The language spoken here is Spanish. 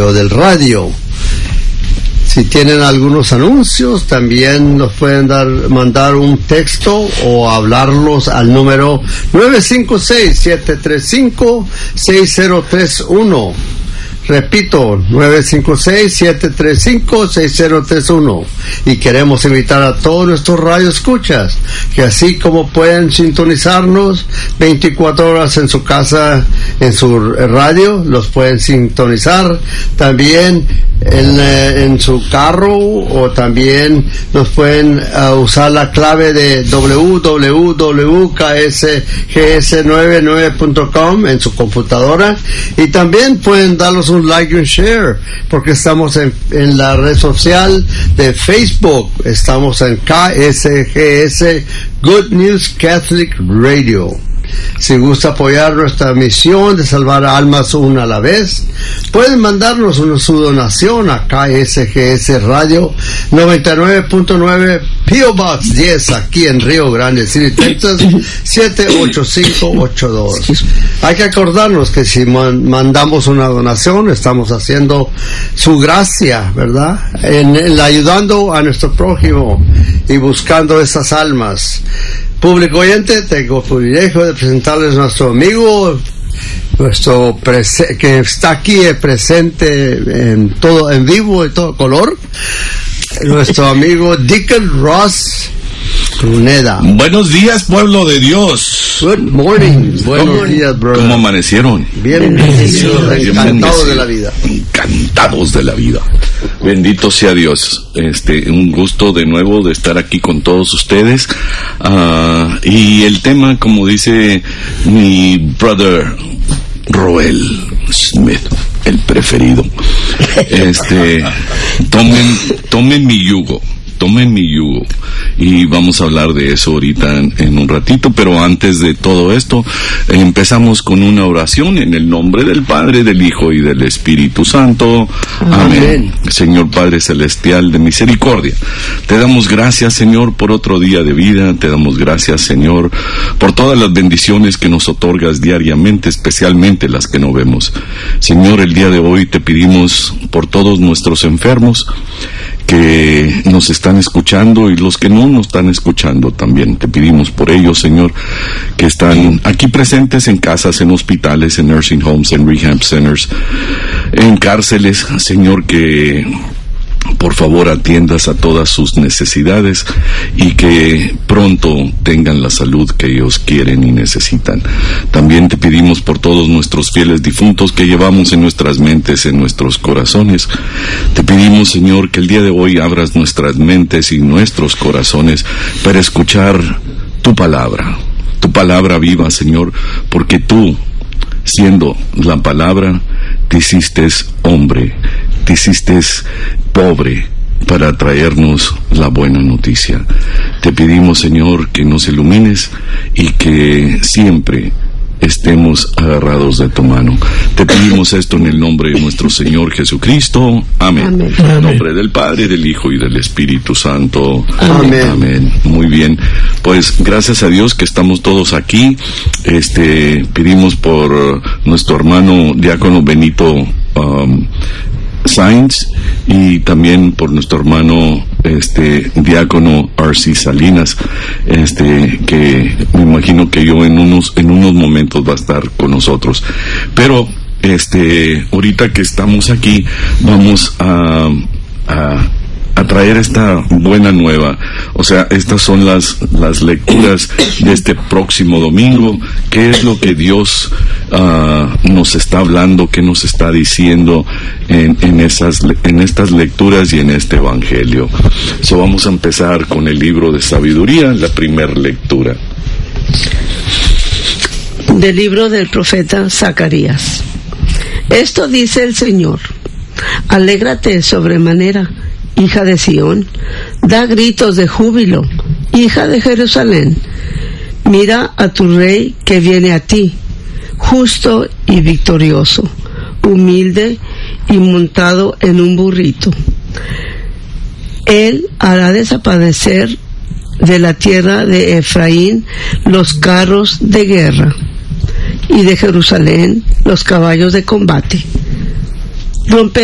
medio del radio. Si tienen algunos anuncios, también nos pueden mandar un texto o hablarlos al número 956-735-6031. Repito, 956-735-6031. Y queremos invitar a todos nuestros radioescuchas que así como pueden sintonizarnos 24 horas en su casa, en su radio, los pueden sintonizar también en su carro, o también nos pueden usar la clave de www.ksgs99.com en su computadora, y también pueden darnos un like y un share, porque estamos en la red social de Facebook. Estamos en KSGS Good News Catholic Radio. Si gusta apoyar nuestra misión de salvar almas una a la vez, pueden mandarnos su donación a KSGS Radio 99.9 P.O. Box 10, aquí en Rio Grande City, Texas 78582. Hay que acordarnos que si mandamos una donación, estamos haciendo su gracia, ¿verdad? En ayudando a nuestro prójimo y buscando esas almas. Público oyente, tengo el privilegio de presentarles a nuestro amigo, que está aquí presente en vivo, en todo color, nuestro amigo Deacon Ross Pruneda. Buenos días, pueblo de Dios. Good morning. Buenos días, brother. ¿Cómo amanecieron? Bien bendecidos, encantados de la vida. Encantados de la vida. Bendito sea Dios. Un gusto de nuevo de estar aquí con todos ustedes. Y el tema, como dice mi brother Roel Smith, el preferido. Tomen mi yugo. Tomen mi yugo, y vamos a hablar de eso ahorita en un ratito. Pero antes de todo esto, empezamos con una oración en el nombre del Padre, del Hijo y del Espíritu Santo. Amén. Señor Padre Celestial de misericordia, te damos gracias, Señor, por otro día de vida. Te damos gracias, Señor, por todas las bendiciones que nos otorgas diariamente, especialmente las que no vemos. Señor, el día de hoy te pedimos por todos nuestros enfermos que nos están escuchando, y los que no nos están escuchando también. Te pedimos por ellos, Señor, que están aquí presentes en casas, en hospitales, en nursing homes, en rehab centers, en cárceles, Señor, que por favor atiendas a todas sus necesidades y que pronto tengan la salud que ellos quieren y necesitan. También te pedimos por todos nuestros fieles difuntos que llevamos en nuestras mentes, en nuestros corazones. Te pedimos, Señor, que el día de hoy abras nuestras mentes y nuestros corazones para escuchar tu palabra viva, Señor, porque tú, siendo la palabra, te hiciste hombre, te hiciste pobre para traernos la buena noticia. Te pedimos, Señor, que nos ilumines y que siempre estemos agarrados de tu mano. Te pedimos esto en el nombre de nuestro Señor Jesucristo. Amén. Amén. En el nombre del Padre, del Hijo y del Espíritu Santo. Amén. Amén. Muy bien. Pues gracias a Dios que estamos todos aquí. Pedimos por nuestro hermano diácono Benito Sainz, y también por nuestro hermano diácono R.C. Salinas, que me imagino que yo en unos momentos va a estar con nosotros. Pero ahorita que estamos aquí, vamos a traer esta buena nueva. O sea, estas son las lecturas de este próximo domingo. ¿Qué es lo que Dios nos está hablando, qué nos está diciendo en estas lecturas y en este evangelio? Vamos a empezar con el libro de sabiduría, la primera lectura. Del libro del profeta Zacarías. Esto dice el Señor: alégrate sobremanera, hija de Sión, da gritos de júbilo, hija de Jerusalén. Mira a tu rey que viene a ti, justo y victorioso, humilde y montado en un burrito. Él hará desaparecer de la tierra de Efraín los carros de guerra, y de Jerusalén los caballos de combate.